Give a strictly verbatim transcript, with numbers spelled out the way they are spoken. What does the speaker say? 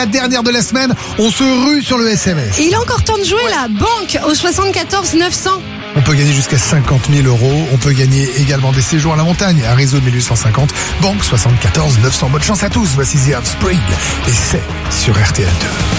La dernière de la semaine, on se rue sur le S M S. Et il est encore temps de jouer la banque au soixante-quatorze neuf cents. On peut gagner jusqu'à cinquante mille euros. On peut gagner également des séjours à la montagne, à réseau de mille huit cent cinquante. Banque soixante-quatorze neuf cents. Bonne chance à tous. Voici The Offspring. Et c'est sur R T L deux.